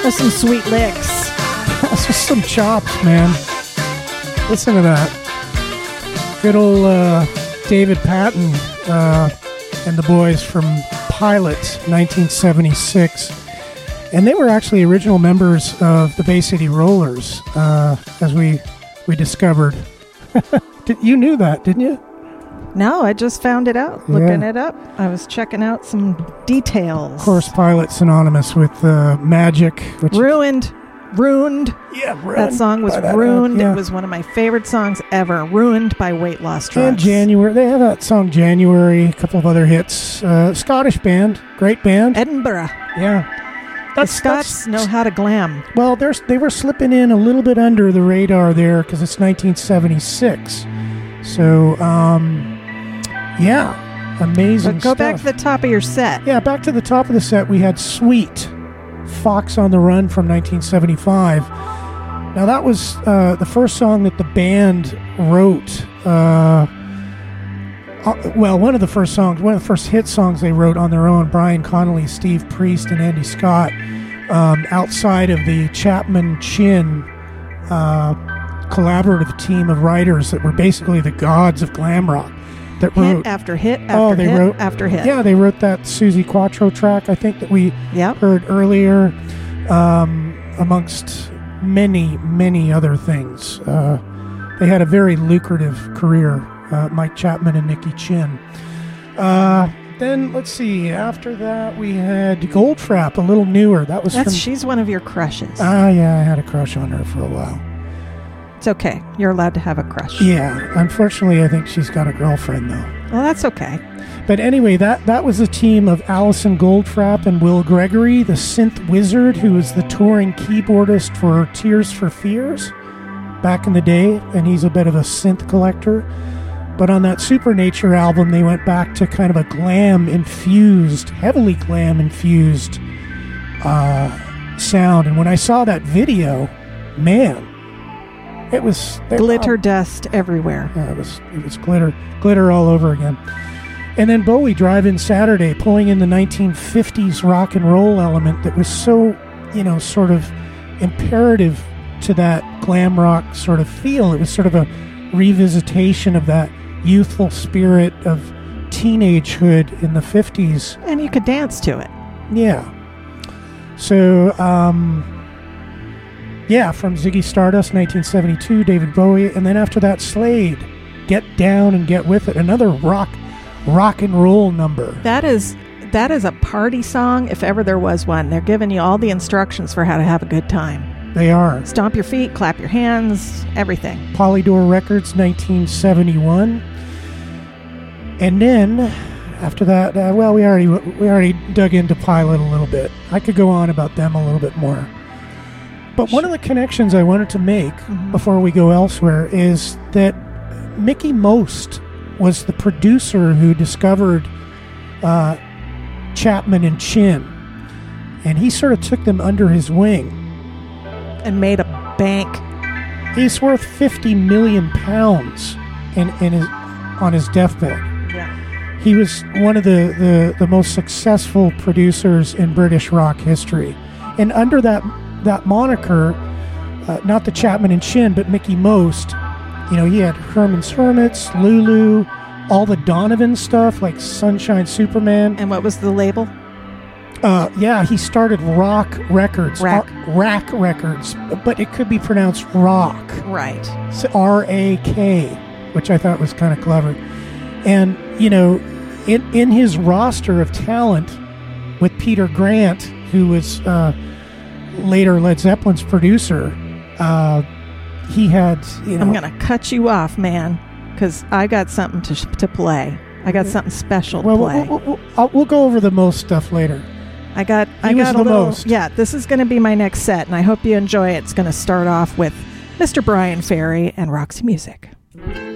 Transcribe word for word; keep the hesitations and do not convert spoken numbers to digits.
There's some sweet licks. That's just some chops, man. Listen to that. Good old uh, David Patton uh, and the boys from Pilot, nineteen seventy-six. And they were actually original members of the Bay City Rollers, uh, as we we discovered. You knew that, didn't you? No, I just found it out. Yeah. Looking it up. I was checking out some details. Of course, Pilot synonymous with uh, Magic. Which Ruined. Ruined. Yeah, Ruined. That song was that, ruined. uh, yeah. It was one of my favorite songs ever. Ruined by Weight Loss Drugs. And January. They have that song January, a couple of other hits. Uh, Scottish band. Great band. Edinburgh. Yeah. The Scots know how to glam. Well, there's, they were slipping in a little bit under the radar there because it's nineteen seventy-six. So, um, yeah, amazing But go stuff. back to the top of your set. Yeah, back to the top of the set, we had Sweet, Fox on the Run from nineteen seventy-five. Now, that was uh, the first song that the band wrote. Uh, uh, well, one of the first songs, one of the first hit songs they wrote on their own, Brian Connolly, Steve Priest, and Andy Scott, um, outside of the Chapman Chin uh, collaborative team of writers that were basically the gods of glam rock. That Hit wrote after hit after oh, they hit wrote, after hit. Yeah, they wrote that Susie Quattro track, I think, that we Yep. heard earlier, um, amongst many, many other things. Uh, they had a very lucrative career, uh, Mike Chapman and Nicky Chin. Uh, then, let's see, after that we had Goldfrapp, a little newer. That was That's from... she's one of your crushes. Ah, yeah, I had a crush on her for a while. It's okay. You're allowed to have a crush. Yeah, unfortunately, I think she's got a girlfriend, though. Well, that's okay. But anyway, that, that was a team of Alison Goldfrapp and Will Gregory, the synth wizard who was the touring keyboardist for Tears for Fears back in the day, and he's a bit of a synth collector. But on that Supernature album, they went back to kind of a glam-infused, heavily glam-infused uh, sound. And when I saw that video, man, it was... they- Glitter dust everywhere. Yeah, it was it was glitter, glitter all over again. And then Bowie Drive-In Saturday, pulling in the nineteen fifties rock and roll element that was so, you know, sort of imperative to that glam rock sort of feel. It was sort of a revisitation of that youthful spirit of teenagehood in the fifties. And you could dance to it. Yeah. So, um... yeah, from Ziggy Stardust, nineteen seventy-two, David Bowie, and then after that, Slade, Get Down and Get With It, another rock, rock and roll number. That is that is a party song, if ever there was one. They're giving you all the instructions for how to have a good time. They are. Stomp your feet, clap your hands, everything. Polydor Records, nineteen seventy-one, and then after that, uh, well, we already we already dug into Pilot a little bit. I could go on about them a little bit more. But one of the connections I wanted to make Mm-hmm. before we go elsewhere is that Mickey Most was the producer who discovered uh, Chapman and Chin, and he sort of took them under his wing. And made a bank. He's worth fifty million pounds in, in his, on his deathbed. Yeah. He was one of the, the, the most successful producers in British rock history. And under that that moniker, uh, not the Chapman and Chin, but Mickey Most, you know, he had Herman's Hermits, Lulu, all the Donovan stuff, like Sunshine Superman. And what was the label? Uh, yeah, he started Rock Records. Rack. R- Rack Records, but it could be pronounced Rock. Right. R A K, which I thought was kind of clever. And, you know, in, in his roster of talent with Peter Grant, who was uh, later Led Zeppelin's producer, uh, he had, you know... I'm going to cut you off, man, because I got something to sh- to play. I got something special well, to play. We'll, we'll, we'll, we'll go over the Most stuff later. I got He I was got the a little, most. Yeah, this is going to be my next set, and I hope you enjoy it. It's going to start off with Mister Brian Ferry and Roxy Music.